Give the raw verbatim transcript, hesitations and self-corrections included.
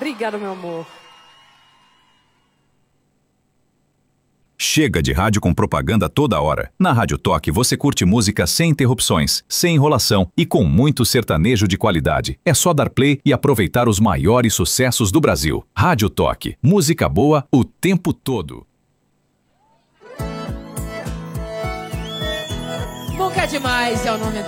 Obrigada, meu amor. Chega de rádio com propaganda toda hora. Na Rádio Toque você curte música sem interrupções, sem enrolação e com muito sertanejo de qualidade. É só dar play e aproveitar os maiores sucessos do Brasil. Rádio Toque, música boa o tempo todo. Nunca é demais é o nome